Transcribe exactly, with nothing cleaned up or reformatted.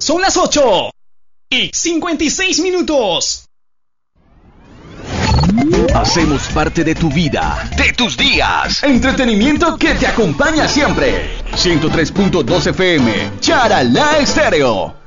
Son las ocho y cincuenta y seis minutos. Hacemos parte de tu vida, de tus días. Entretenimiento que te acompaña siempre. ciento tres punto dos F M, Charalá Estéreo.